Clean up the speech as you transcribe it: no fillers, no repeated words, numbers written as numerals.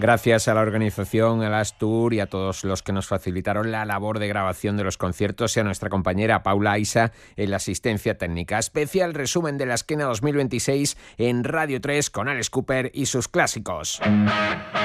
Gracias a la organización, a las Tour y a todos los que nos facilitaron la labor de grabación de los conciertos y a nuestra compañera Paula Isa en la asistencia técnica. Especial resumen de la Esquena 2026 en Radio 3 con Alex Cooper y sus clásicos.